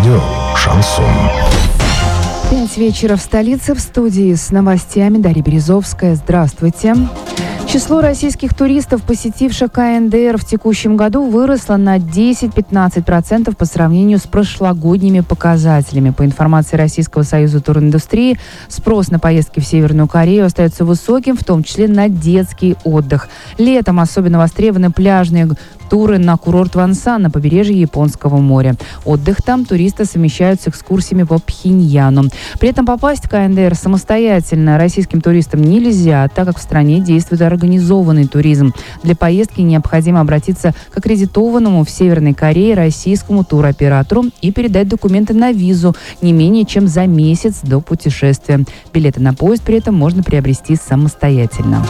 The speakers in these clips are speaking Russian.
Радио «Шансон». 5 вечера в столице. В студии с новостями Дарья Березовская. Здравствуйте. Число российских туристов, посетивших КНДР в текущем году, выросло на 10-15% по сравнению с прошлогодними показателями. По информации Российского союза туриндустрии, спрос на поездки в Северную Корею остается высоким, в том числе на детский отдых. Летом особенно востребованы пляжные туры на курорт Вансан на побережье Японского моря. Отдых там туристы совмещают с экскурсиями по Пхеньяну. При этом попасть в КНДР самостоятельно российским туристам нельзя, так как в стране действует организованный туризм. Для поездки необходимо обратиться к аккредитованному в Северной Корее российскому туроператору и передать документы на визу не менее чем за месяц до путешествия. Билеты на поезд при этом можно приобрести самостоятельно.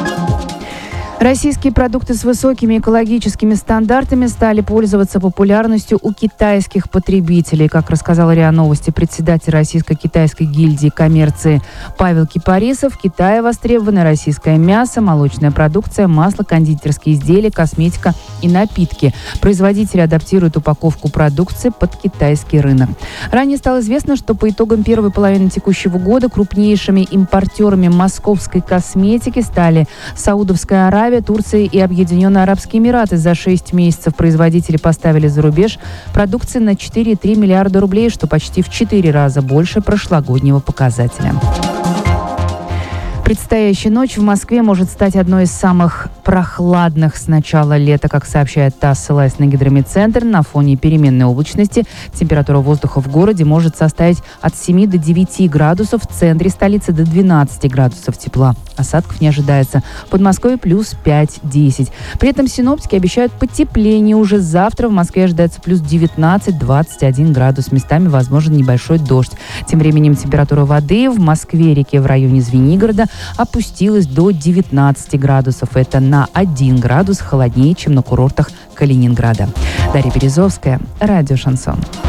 Российские продукты с высокими экологическими стандартами стали пользоваться популярностью у китайских потребителей. Как рассказал РИА Новости председатель Российско-китайской гильдии коммерции Павел Кипарисов, в Китае востребованы российское мясо, молочная продукция, масло, кондитерские изделия, косметика и напитки. Производители адаптируют упаковку продукции под китайский рынок. Ранее стало известно, что по итогам первой половины текущего года крупнейшими импортерами московской косметики стали Саудовская Аравия, Турция и Объединенные Арабские Эмираты. За 6 месяцев производители поставили за рубеж продукции на 4,3 миллиарда рублей, что почти в 4 раза больше прошлогоднего показателя. Предстоящая ночь в Москве может стать одной из самых прохладных с начала лета, как сообщает ТАСС, ссылаясь на Гидрометцентр. На фоне переменной облачности температура воздуха в городе может составить от 7 до 9 градусов, в центре столицы до 12 градусов тепла. Осадков не ожидается. В Подмосковье плюс 5-10. При этом синоптики обещают потепление. Уже завтра в Москве ожидается плюс 19-21 градус. Местами возможен небольшой дождь. Тем временем температура воды в Москве-реке в районе Звенигорода опустилась до 19 градусов. Это на 1 градус холоднее, чем на курортах Калининграда. Дарья Березовская, Радио «Шансон».